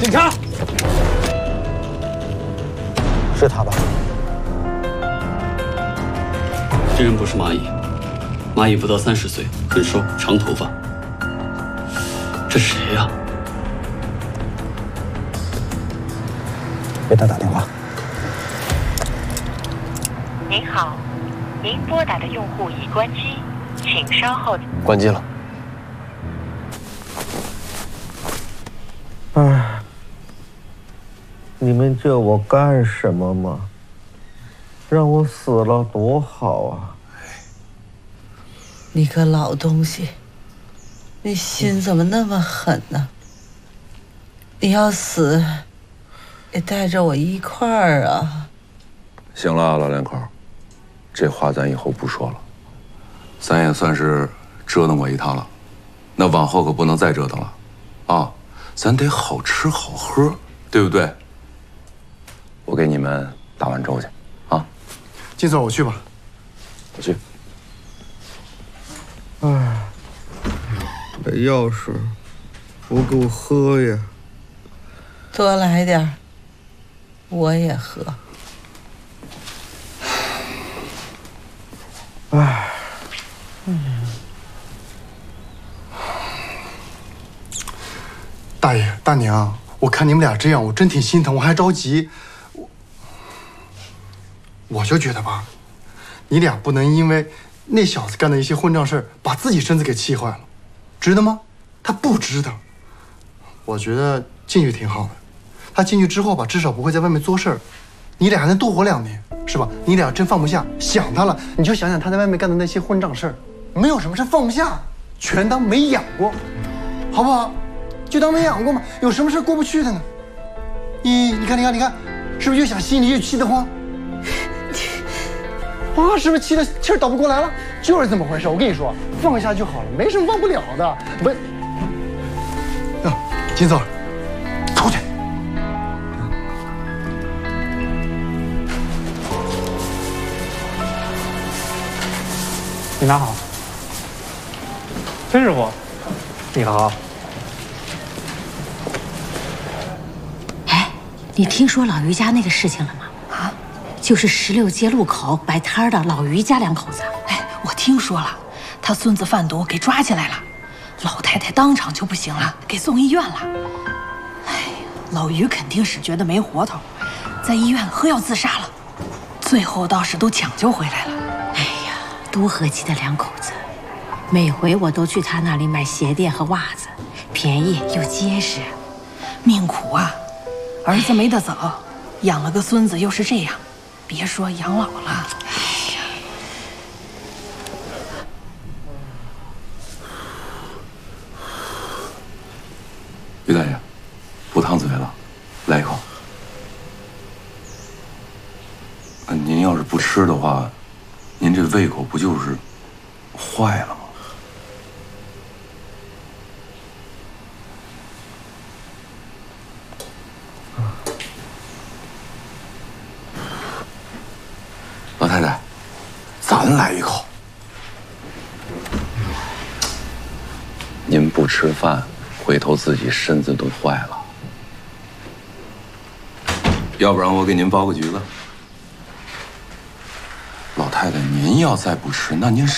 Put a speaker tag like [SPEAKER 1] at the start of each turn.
[SPEAKER 1] 警察，
[SPEAKER 2] 是他吧？
[SPEAKER 3] 这人不是蚂蚁，蚂蚁不到30岁，很瘦，长头发。这谁呀？
[SPEAKER 2] 给他打电话。
[SPEAKER 4] 您好，您拨打的用户已关机，请稍后。
[SPEAKER 2] 关机了。
[SPEAKER 5] 哎，你们叫我干什么嘛？让我死了多好啊！
[SPEAKER 6] 你个老东西，你心怎么那么狠呢？你要死，也带着我一块儿啊！
[SPEAKER 7] 行了啊，老两口，这话咱以后不说了。咱也算是折腾过一趟了，那往后可不能再折腾了，啊！咱得好吃好喝，对不对？我给你们打碗粥去，啊！
[SPEAKER 8] 金总，我去吧。
[SPEAKER 7] 我去。
[SPEAKER 5] 哎，把药水不给我喝呀！
[SPEAKER 6] 多来点儿，我也喝。
[SPEAKER 5] 哎，
[SPEAKER 8] 大爷大娘，我看你们俩这样，我真挺心疼，我还着急。我就觉得吧，你俩不能因为那小子干的一些混账事儿，把自己身子给气坏了，值得吗？他不值得。我觉得进去挺好的，他进去之后吧，至少不会在外面作事儿，你俩还能多活2年，是吧？你俩真放不下，想他了，你就想想他在外面干的那些混账事儿，没有什么是放不下，全当没养过，好不好？就当没养过嘛，有什么事过不去的呢？你看，是不是越想心里越气得慌？啊，是不是气得气儿倒不过来了？就是这么回事。我跟你说，放下就好了，没什么忘不了的。不，金总，出去。
[SPEAKER 1] 警察好，崔师傅，你好。
[SPEAKER 9] 哎，你听说老于家那个事情了吗？啊，就是16街路口摆摊的老于家2口子。
[SPEAKER 10] 哎，我听说了，他孙子贩毒给抓起来了，老太太当场就不行了，给送医院了。哎，老于肯定是觉得没活头，在医院喝药自杀了，最后倒是都抢救回来了。
[SPEAKER 9] 哎呀，多和气的2口子，每回我都去他那里买鞋垫和袜子，便宜又结实。
[SPEAKER 10] 命苦啊，儿子没得走，养了个孙子又是这样，别说养老了。
[SPEAKER 7] 于大爷，不烫嘴了，来一口。您要是不吃的话，您这胃口不就是坏了吗？老太太，咱来一口。您不吃饭，回头自己身子都坏了。要不然我给您包个橘子。老太太，您要再不吃，那您